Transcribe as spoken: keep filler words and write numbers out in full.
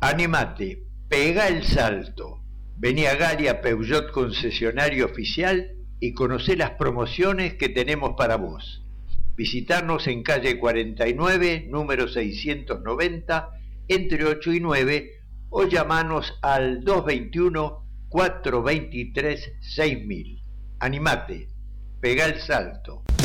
Animate, pega el salto. Vení a Galia Peugeot concesionario oficial y conocé las promociones que tenemos para vos. Visitarnos en calle cuarenta y nueve, número seiscientos noventa, entre ocho y nueve, o llamanos al dos veintiuno, cuatrocientos veintitrés, seis mil. Animate, pega el salto.